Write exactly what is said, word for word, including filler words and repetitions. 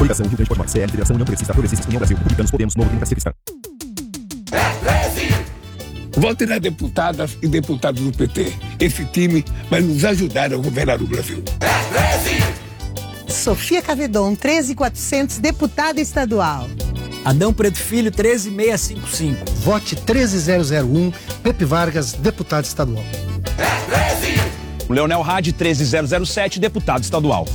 Coligação Rio Grande do Norte, C L, Federação União Progressista, Progressistas, União Brasil, Republicanos, Podemos, Novo Democracia Cristã. Vote nas deputadas e deputados do P T. Esse time vai nos ajudar a governar o Brasil. Sofia Cavedon, treze mil e quatrocentos, deputada estadual. Adão Preto Filho, treze mil seiscentos e cinquenta e cinco. Vote treze mil e um, Pepe Vargas, deputado estadual. Leonel Hadi, treze mil sete, deputado estadual.